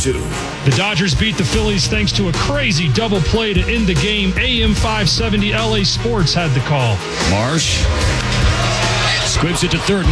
2. The Dodgers beat the Phillies thanks to a crazy double play to end the game. AM 570 LA Sports had the call. Marsh squibs it to third.